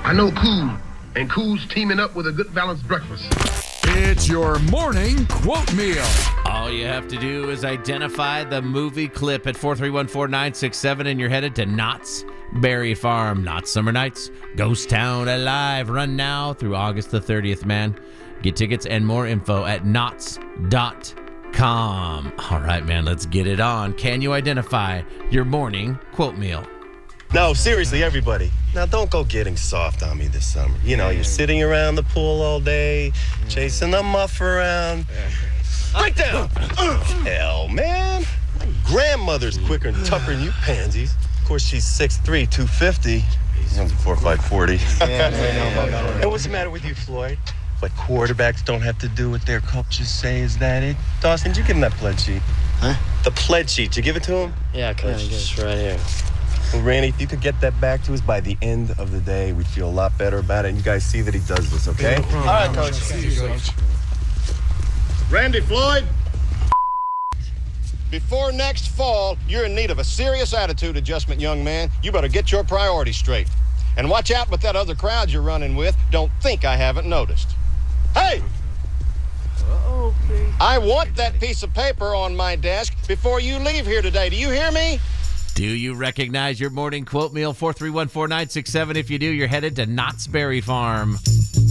I know Cool, and Cool's teaming up with a good balanced breakfast. It's your morning quote meal. All you have to do is identify the movie clip at 4314967, and you're headed to Knott's Berry Farm. Knott's Summer Nights, Ghost Town Alive. Run now through August the 30th, man. Get tickets and more info at knotts.com. All right, man, let's get it on. Can you identify your morning quote meal? No, seriously, everybody. Now, don't go getting soft on me this summer. You know, you're sitting around the pool all day, chasing the muff around. Right down! Hell, man. My grandmother's quicker and tougher than you pansies. Of course, she's 6'3", 250. He's 4'5", 40. And what's the matter with you, Floyd? What quarterbacks don't have to do what their coaches say, is that it? Dawson, did you give him that pledge sheet? Huh? The pledge sheet, did you give it to him? Yeah, Coach, it's right here. Well, Randy, if you could get that back to us by the end of the day, we'd feel a lot better about it. And you guys see that he does this, okay? All right, Coach. Randy Floyd, before next fall, you're in need of a serious attitude adjustment, young man. You better get your priorities straight. And watch out with that other crowd you're running with. Don't think I haven't noticed. Hey! I want that piece of paper on my desk before you leave here today. Do you hear me? Do you recognize your morning quote meal? 4314967. If you do, you're headed to Knott's Berry Farm.